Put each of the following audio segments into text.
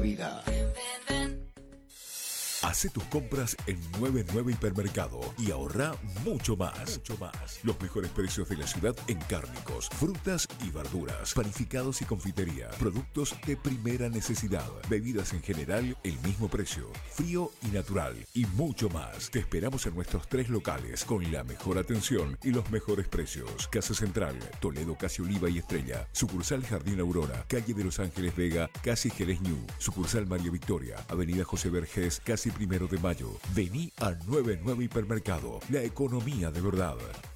Vida. Hace tus compras en 99 Hipermercado y ahorra mucho más. Los mejores precios de la ciudad en cárnicos, frutas y verduras, panificados y confitería, productos de primera necesidad, bebidas en general, el mismo precio, frío y natural y mucho más. Te esperamos en nuestros 3 locales con la mejor atención y los mejores precios. Casa Central, Toledo, Casi Oliva y Estrella. Sucursal Jardín Aurora, calle de Los Ángeles Vega, Casi Jerez New. Sucursal María Victoria, Avenida José Vergés, Casi 1 de Mayo. Vení a 99 Hipermercado, la economía de verdad.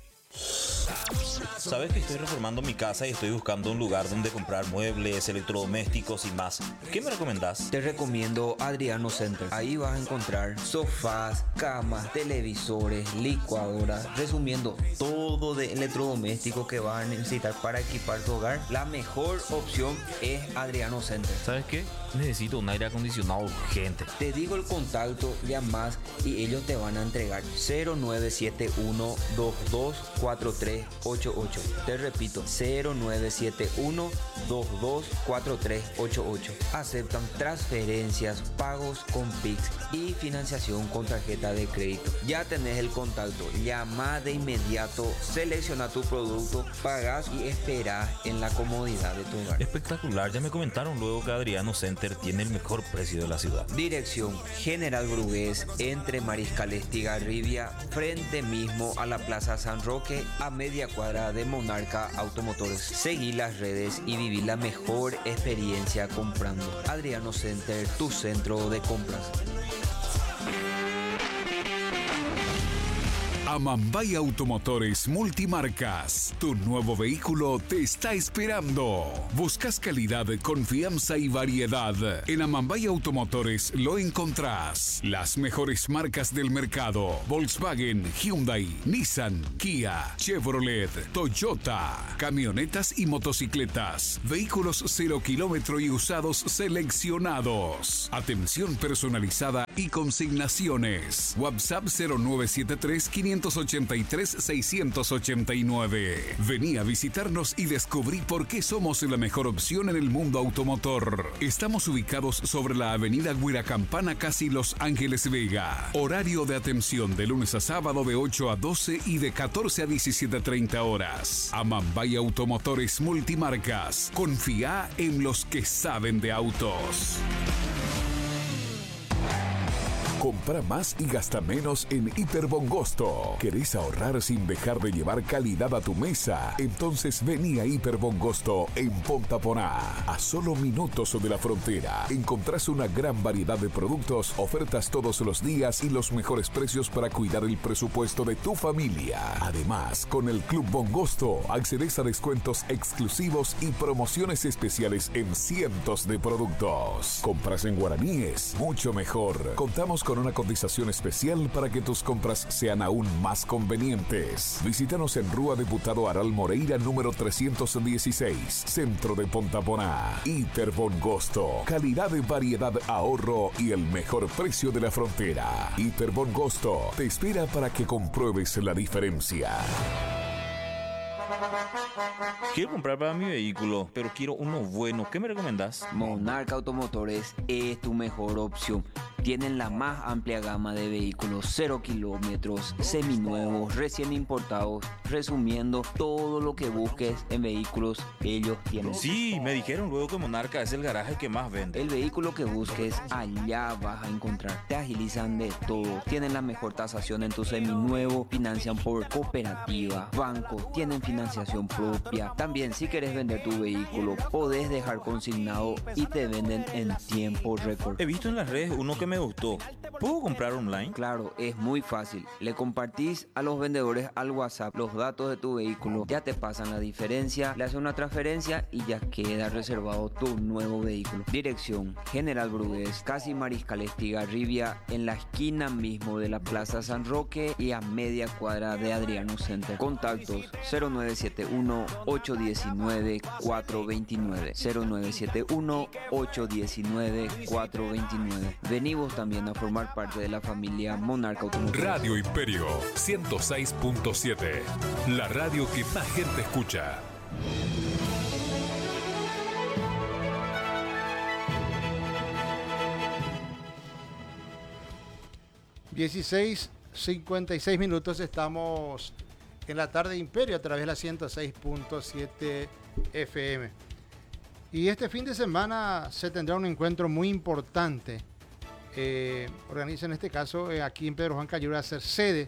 Sabes que estoy reformando mi casa y estoy buscando un lugar donde comprar muebles, electrodomésticos y más. ¿Qué me recomendás? Te recomiendo Adriano Center. Ahí vas a encontrar sofás, camas, televisores, licuadoras, resumiendo todo de electrodomésticos que vas a necesitar para equipar tu hogar. La mejor opción es Adriano Center. ¿Sabes qué? Necesito un aire acondicionado urgente. Te digo el contacto, llamas y ellos te van a entregar 0971 224388. Te repito, 0971 224388. Aceptan transferencias, pagos con Pix y financiación con tarjeta de crédito. Ya tenés el contacto, llama de inmediato, selecciona tu producto, pagas y esperás en la comodidad de tu hogar. Espectacular, ya me comentaron luego que Adriano Center tiene el mejor precio de la ciudad. Dirección: General Brugués, entre Mariscal Estigarribia, frente mismo a la Plaza San Roque, a media cuadra de Monarca Automotores. Seguí las redes y viví la mejor experiencia comprando. Adriano Center, tu centro de compras. Amambay Automotores Multimarcas. Tu nuevo vehículo te está esperando. ¿Buscas calidad, confianza y variedad? En Amambay Automotores lo encontrás. Las mejores marcas del mercado: Volkswagen, Hyundai, Nissan, Kia, Chevrolet, Toyota. Camionetas y motocicletas. Vehículos 0 kilómetro y usados seleccionados. Atención personalizada y consignaciones. WhatsApp 0973 583 689. Vení a visitarnos y descubrí por qué somos la mejor opción en el mundo automotor. Estamos ubicados sobre la avenida Huiracampana, casi Los Ángeles Vega. Horario de atención de lunes a sábado de 8 a 12 y de 14 a 17:30 horas. Amambay Automotores Multimarcas. Confía en los que saben de autos. Compra más y gasta menos en Hiperbongosto. ¿Querés ahorrar sin dejar de llevar calidad a tu mesa? Entonces vení a Hiperbongosto en Pontaponá. A solo minutos de la frontera encontrás una gran variedad de productos, ofertas todos los días y los mejores precios para cuidar el presupuesto de tu familia. Además, con el Club Bongosto accedes a descuentos exclusivos y promociones especiales en cientos de productos. Compras en guaraníes, mucho mejor. Contamos con una cotización especial para que tus compras sean aún más convenientes. Visítanos en Rúa Diputado Aral Moreira, número 316, Centro de Pontaponá. Hiperbongosto. Calidad, variedad, ahorro y el mejor precio de la frontera. Hiperbongosto te espera para que compruebes la diferencia. Quiero comprar para mi vehículo, pero quiero uno bueno. ¿Qué me recomendás? Monarca Automotores es tu mejor opción. Tienen la más amplia gama de vehículos 0 kilómetros, seminuevos, recién importados, resumiendo todo lo que busques en vehículos, ellos tienen. Sí, me dijeron luego que Monarca es el garaje que más vende. El vehículo que busques, allá vas a encontrar. Te agilizan de todo. Tienen la mejor tasación en tu seminuevo, financian por cooperativa, bancos, tienen financiación propia. También, si querés vender tu vehículo, podés dejar consignado y te venden en tiempo récord. He visto en las redes uno que me gustó. ¿Puedo comprar online? Claro, es muy fácil. Le compartís a los vendedores al WhatsApp los datos de tu vehículo, ya te pasan la diferencia, le haces una transferencia y ya queda reservado tu nuevo vehículo. Dirección: General Brugués, casi Mariscal Estigarribia, en la esquina mismo de la Plaza San Roque y a media cuadra de Adriano Center. Contactos: 0971 819 429, 0971 819 429. Venimos también a formar parte de la familia Monarca Automotores. Radio Imperio 106.7, la radio que más gente escucha. 16:56 minutos, estamos en la tarde de Imperio a través de la 106.7 FM. Y este fin de semana se tendrá un encuentro muy importante. Organiza en este caso aquí en Pedro Juan Caballero, va a ser sede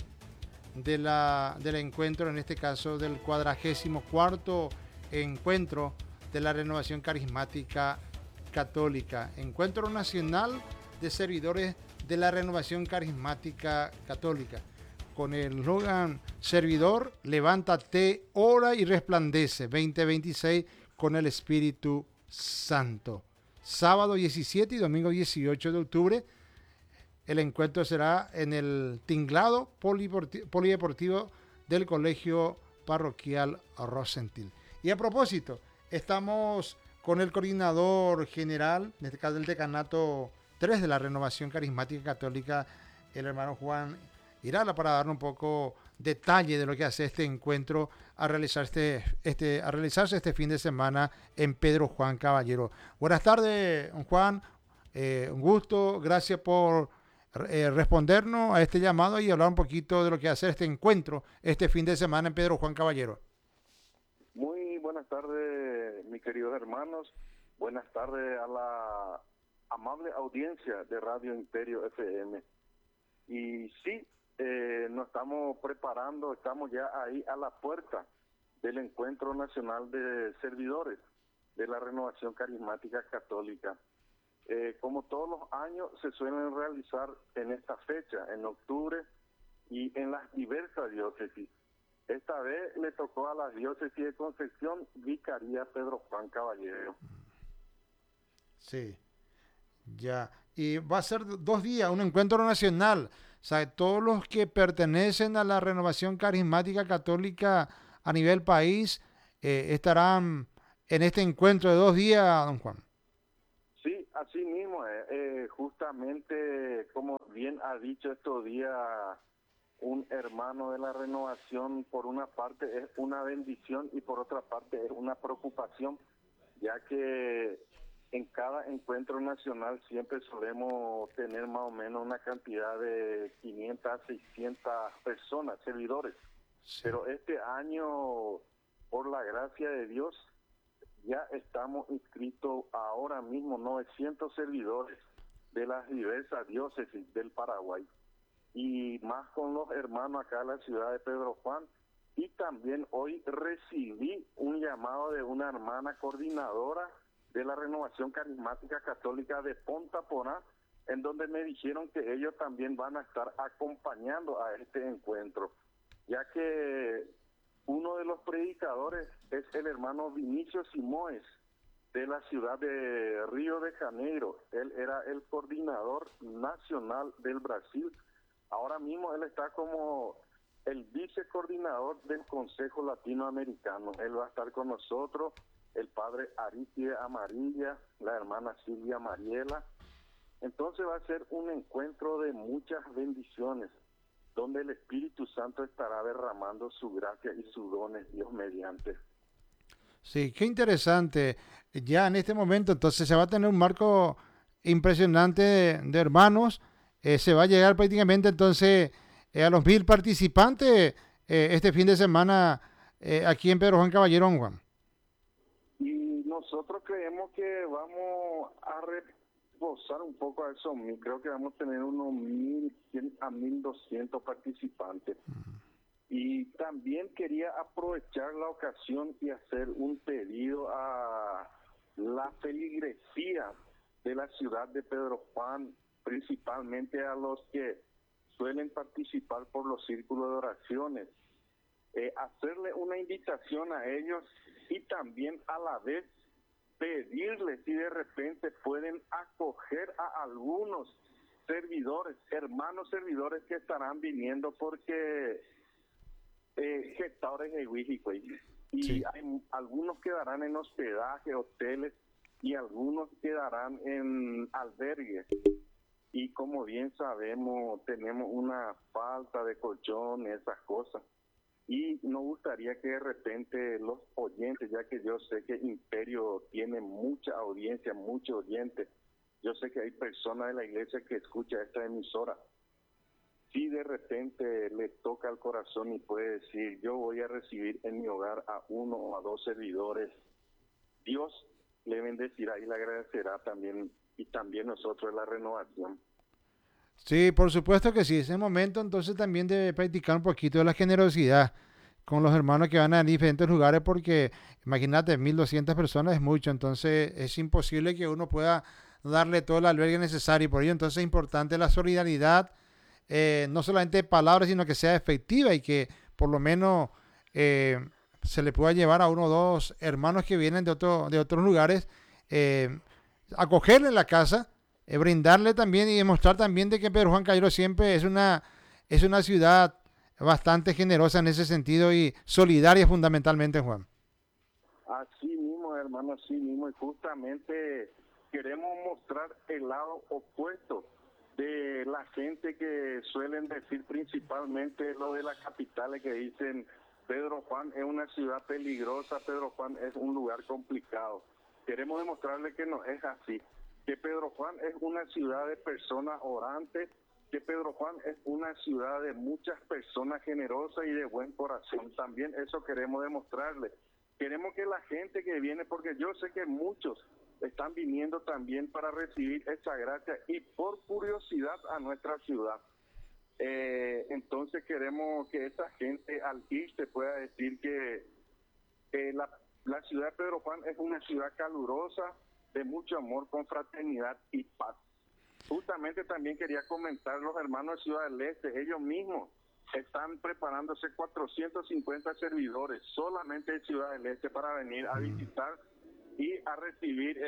del encuentro, en este caso del 44º encuentro de la Renovación Carismática Católica. Encuentro Nacional de Servidores de la Renovación Carismática Católica, con el eslogan Servidor, levántate, ora y resplandece 2026 con el Espíritu Santo. Sábado 17 y domingo 18 de octubre, el encuentro será en el tinglado polideportivo del Colegio Parroquial Rosentil. Y a propósito, estamos con el coordinador general, en este caso del decanato 3 de la Renovación Carismática Católica, el hermano Juan Irala, para dar un poco detalle de lo que hace este encuentro a realizarse este fin de semana en Pedro Juan Caballero. Buenas tardes, Juan. Un gusto. Gracias por respondernos a este llamado y hablar un poquito de lo que hace este encuentro este fin de semana en Pedro Juan Caballero. Muy buenas tardes, mis queridos hermanos. Buenas tardes a la amable audiencia de Radio Imperio FM. Y sí, nos estamos preparando, estamos ya ahí a la puerta del Encuentro Nacional de Servidores de la Renovación Carismática Católica. Como todos los años se suelen realizar en esta fecha, en octubre, y en las diversas diócesis. Esta vez le tocó a la diócesis de Concepción, Vicaría Pedro Juan Caballero. Sí, ya. Y va a ser 2 días, un encuentro nacional. O sea, todos los que pertenecen a la Renovación Carismática Católica a nivel país estarán en este encuentro de 2 días, don Juan. Sí, así mismo, justamente como bien ha dicho estos días un hermano de la Renovación, por una parte es una bendición y por otra parte es una preocupación, ya que en cada encuentro nacional siempre solemos tener más o menos una cantidad de 500 a 600 personas, servidores. Sí. Pero este año, por la gracia de Dios, ya estamos inscritos ahora mismo 900 servidores de las diversas diócesis del Paraguay. Y más con los hermanos acá en la ciudad de Pedro Juan. Y también hoy recibí un llamado de una hermana coordinadora de la Renovación Carismática Católica de Ponta Porá, en donde me dijeron que ellos también van a estar acompañando a este encuentro, ya que uno de los predicadores es el hermano Vinicio Simões, de la ciudad de Río de Janeiro. Él era el coordinador nacional del Brasil. Ahora mismo él está como el vicecoordinador del Consejo Latinoamericano. Él va a estar con nosotros, el padre Aristide Amarilla, la hermana Silvia Mariela. Entonces va a ser un encuentro de muchas bendiciones, donde el Espíritu Santo estará derramando su gracia y sus dones, Dios mediante. Sí, qué interesante. Ya en este momento entonces se va a tener un marco impresionante de hermanos. Se va a llegar prácticamente entonces a los 1000 participantes este fin de semana aquí en Pedro Juan Caballero, Juan. Y nosotros creemos que vamos a reforzar un a eso. Creo que vamos a tener unos 1100 a 1200 participantes. Y también quería aprovechar la ocasión y hacer un pedido a la feligresía de la ciudad de Pedro Juan, principalmente a los que suelen participar por los círculos de oraciones, hacerle una invitación a ellos y también a la vez pedirles si de repente pueden acoger a algunos servidores, hermanos servidores que estarán viniendo, porque gestores de Wijico, y sí, hay algunos quedarán en hospedaje, hoteles, y algunos quedarán en albergues. Y como bien sabemos, tenemos una falta de colchones, esas cosas. Y nos gustaría que de repente los oyentes, ya que yo sé que Imperio tiene mucha audiencia, muchos oyentes, yo sé que hay personas de la iglesia que escuchan esta emisora, si de repente le toca al corazón y puede decir, yo voy a recibir en mi hogar a 1 o a 2 servidores, Dios le bendecirá y le agradecerá también, y también nosotros la renovación. Sí, por supuesto que sí. Ese momento entonces también debe practicar un poquito de la generosidad con los hermanos que van a diferentes lugares porque imagínate, 1.200 personas es mucho, entonces es imposible que uno pueda darle todo el albergue necesario y por ello entonces es importante la solidaridad, no solamente de palabras, sino que sea efectiva y que por lo menos se le pueda llevar a 1 o 2 hermanos que vienen de otros lugares, acogerle en la casa, brindarle también y demostrar también de que Pedro Juan Caballero siempre es una ciudad bastante generosa en ese sentido y solidaria fundamentalmente, Juan. Así mismo, hermano, así mismo, y justamente queremos mostrar el lado opuesto de la gente que suelen decir, principalmente lo de las capitales, que dicen Pedro Juan es una ciudad peligrosa, Pedro Juan es un lugar complicado. Queremos demostrarle que no es así, que Pedro Juan es una ciudad de personas orantes, que Pedro Juan es una ciudad de muchas personas generosas y de buen corazón. También eso queremos demostrarle. Queremos que la gente que viene, porque yo sé que muchos están viniendo también para recibir esa gracia y por curiosidad a nuestra ciudad. Entonces queremos que esa gente al irse pueda decir que la ciudad de Pedro Juan es una ciudad calurosa, de mucho amor, con fraternidad y paz. Justamente también quería comentar los hermanos de Ciudad del Este, ellos mismos están preparándose 450 servidores solamente de Ciudad del Este para venir a visitar y a recibir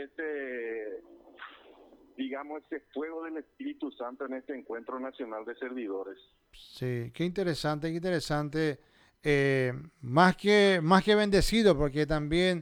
ese fuego del Espíritu Santo en este encuentro nacional de servidores. Sí, qué interesante, qué interesante. Más que bendecido, porque también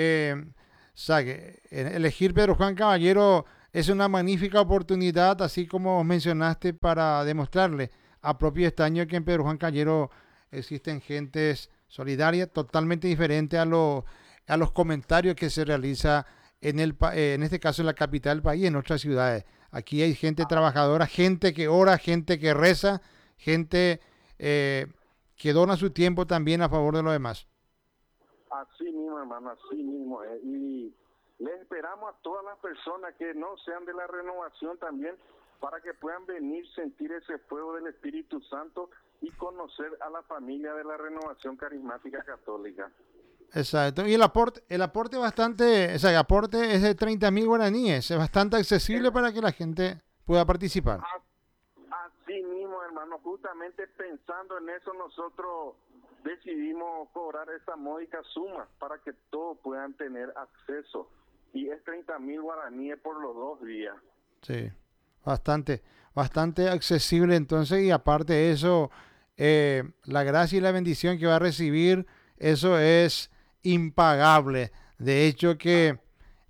elegir Pedro Juan Caballero es una magnífica oportunidad, así como mencionaste, para demostrarle a propio estaño que en Pedro Juan Caballero existen gentes solidarias, totalmente diferentes a los comentarios que se realiza en este caso en la capital del país, en otras ciudades. Aquí hay gente trabajadora, gente que ora, gente que reza, gente que dona su tiempo también a favor de los demás. Así mismo, hermano, así mismo. Y le esperamos a todas las personas que no sean de la renovación también, para que puedan venir, sentir ese fuego del Espíritu Santo y conocer a la familia de la Renovación Carismática Católica. Exacto. Y el aporte bastante, el aporte es de 30.000 guaraníes, es bastante accesible para que la gente pueda participar. Así mismo, hermano, justamente pensando en eso nosotros decidimos cobrar esa módica suma para que todos puedan tener acceso. Y es 30.000 guaraníes por los 2 días. Sí, bastante accesible entonces, y aparte de eso, la gracia y la bendición que va a recibir, eso es impagable. De hecho que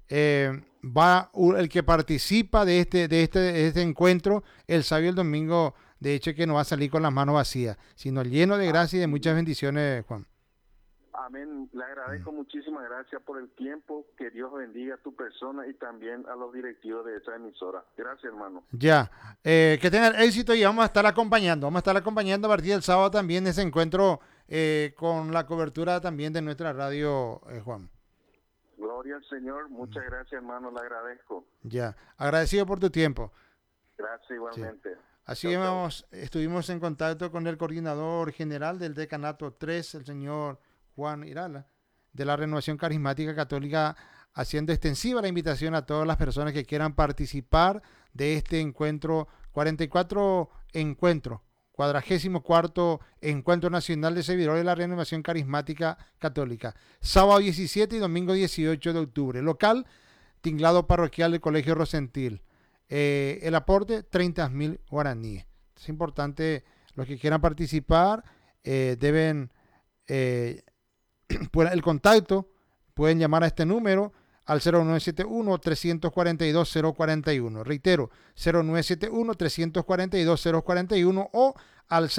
el que participa de este encuentro, el sábado y el domingo, de hecho que no va a salir con las manos vacías, sino lleno de gracia y de muchas bendiciones, Juan. Amén. Le agradezco muchísimas gracias por el tiempo. Que Dios bendiga a tu persona y también a los directivos de esta emisora. Gracias, hermano. Ya. Que tengan éxito y vamos a estar acompañando. Vamos a estar acompañando a partir del sábado también ese encuentro con la cobertura también de nuestra radio, Juan. Gloria al Señor. Muchas gracias, hermano. Le agradezco. Ya. Agradecido por tu tiempo. Gracias igualmente. Sí. Así estuvimos en contacto con el coordinador general del Decanato 3, el señor Juan Irala, de la Renovación Carismática Católica, haciendo extensiva la invitación a todas las personas que quieran participar de este encuentro, 44 encuentro, 44º Encuentro Nacional de Servidores de la Renovación Carismática Católica, sábado 17 y domingo 18 de octubre, local, tinglado parroquial del Colegio Rosentil. El aporte, 30.000 guaraníes. Es importante, los que quieran participar deben... el contacto, pueden llamar a este número al 0971-342-041. Reitero, 0971-342-041 o al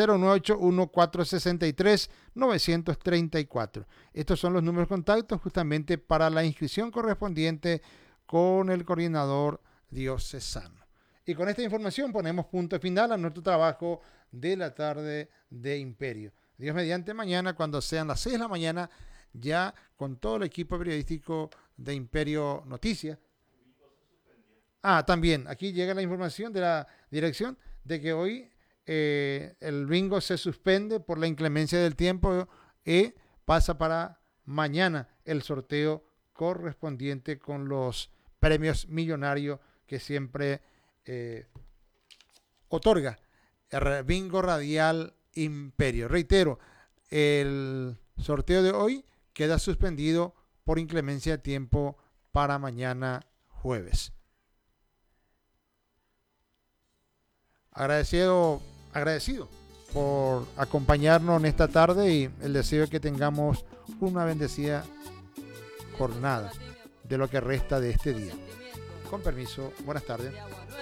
0981-463-934. Estos son los números de contacto justamente para la inscripción correspondiente con el coordinador diocesano. Y con esta información ponemos punto final a nuestro trabajo de la tarde de Imperio. Dios mediante, mañana, cuando sean las 6 de la mañana, ya con todo el equipo periodístico de Imperio Noticias. También, aquí llega la información de la dirección de que hoy el bingo se suspende por la inclemencia del tiempo y pasa para mañana el sorteo correspondiente con los premios millonarios que siempre otorga el bingo radial Imperio. Reitero, el sorteo de hoy queda suspendido por inclemencia de tiempo para mañana jueves. Agradecido por acompañarnos en esta tarde y el deseo de que tengamos una bendecida jornada de lo que resta de este día. Con permiso, buenas tardes.